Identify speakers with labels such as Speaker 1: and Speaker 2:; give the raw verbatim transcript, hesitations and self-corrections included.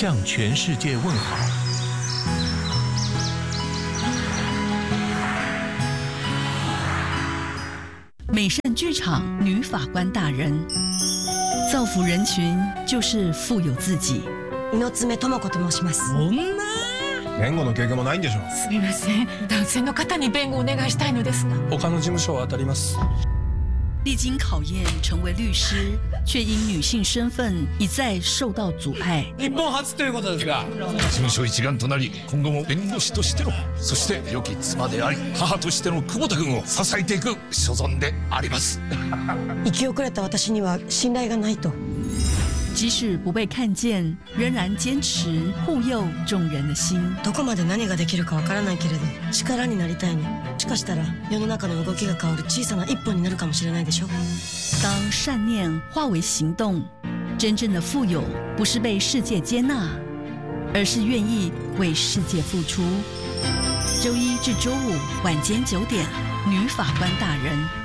Speaker 1: 向全世界问好。
Speaker 2: 美盛剧场女法官大人，造福人群就是富有自己。
Speaker 3: 猪爪智子と申します。
Speaker 4: 弁護の経験もないんでしょう。
Speaker 5: すみません、男性の方に弁護をお願いしたいのですが。
Speaker 6: 他の事務所を当たります。
Speaker 2: 历经考验成为律師，却因女性身份一再受到阻碍。
Speaker 6: 日本初ということですが、
Speaker 7: 事務所一丸となり、今後も弁護士としての、そして良き妻であり母としての久保田君を支えていく所存であります。
Speaker 3: 生き遅れた私には信頼がないと。
Speaker 2: 即使不被看见，仍然坚持护佑众人的心。
Speaker 3: どこまで何ができるかわからないけれど、力になりたいの。もしかしたら世の中の動きが変わる小さな一歩になるかもしれないでしょ。
Speaker 2: 当善念化为行动，真正的富有不是被世界接纳，而是愿意为世界付出。周一至周五晚间九点，女法官大人。